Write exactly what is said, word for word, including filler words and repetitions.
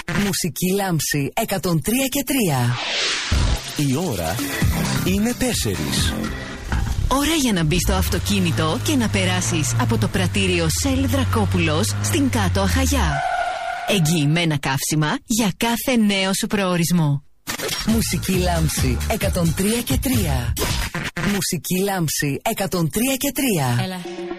Μουσική Λάμψη εκατόν τρία και τρία. Η ώρα είναι τέσσερις. Ώρα για να μπεις στο αυτοκίνητο και να περάσεις από το πρατήριο Shell Δρακόπουλος στην Κάτω Αχαγιά. Εγγυημένα καύσιμα για κάθε νέο σου προορισμό. Μουσική Λάμψη εκατόν τρία και τρία. Μουσική Λάμψη εκατόν τρία και τρία. Έλα.